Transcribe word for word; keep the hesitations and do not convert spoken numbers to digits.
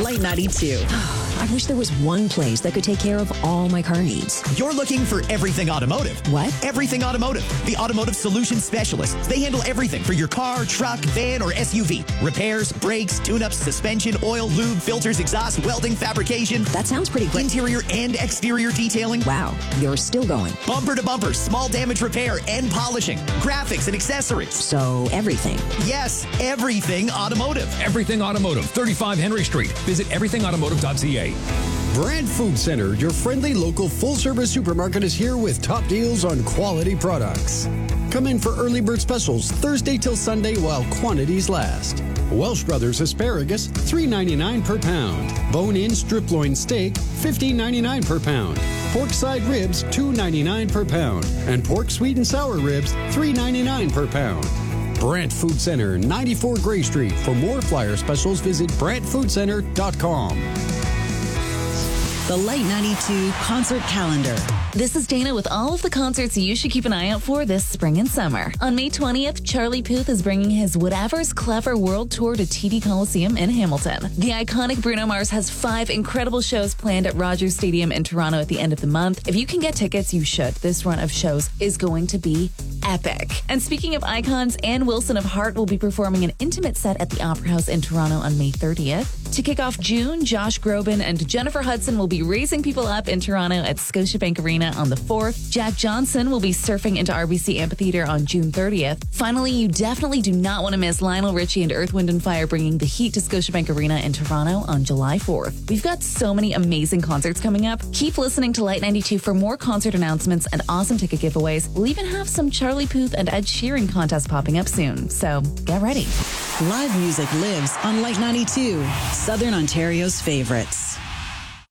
Light ninety-two. I wish there was one place that could take care of all my car needs. You're looking for Everything Automotive. What? Everything Automotive, the automotive solution specialists. They handle everything for your car, truck, van, or S U V. Repairs, brakes, tune-ups, suspension, oil, lube, filters, exhaust, welding, fabrication. That sounds pretty good. Interior and exterior detailing. Wow, you're still going. Bumper to bumper, small damage repair and polishing. Graphics and accessories. So everything. Yes, Everything Automotive. Everything Automotive, thirty-five Henry Street. Visit everything automotive dot c a. Brandt Food Center, your friendly local full-service supermarket, is here with top deals on quality products. Come in for early bird specials Thursday till Sunday while quantities last. Welsh Brothers asparagus, three ninety-nine per pound. Bone-in strip loin steak, fifteen ninety-nine per pound. Pork side ribs, two ninety-nine per pound. And pork sweet and sour ribs, three ninety-nine per pound. Brandt Food Center, ninety-four Gray Street. For more flyer specials, visit brandt food center dot com. The Light ninety-two concert calendar. This is Dana with all of the concerts you should keep an eye out for this spring and summer. On May twentieth, Charlie Puth is bringing his Whatever's Clever World Tour to T D Coliseum in Hamilton. The iconic Bruno Mars has five incredible shows planned at Rogers Stadium in Toronto at the end of the month. If you can get tickets, you should. This run of shows is going to be epic. And speaking of icons, Ann Wilson of Heart will be performing an intimate set at the Opera House in Toronto on May thirtieth. To kick off June, Josh Groban and Jennifer Hudson will be raising people up in Toronto at Scotiabank Arena on the fourth. Jack Johnson will be surfing into R B C Amphitheater on June thirtieth. Finally, you definitely do not want to miss Lionel Richie and Earth, Wind and Fire bringing the heat to Scotiabank Arena in Toronto on July fourth. We've got so many amazing concerts coming up. Keep listening to Light ninety-two for more concert announcements and awesome ticket giveaways. We'll even have some Charlie Puth and Ed Sheeran contests popping up soon, so get ready. Live music lives on Light ninety-two, Southern Ontario's favorites.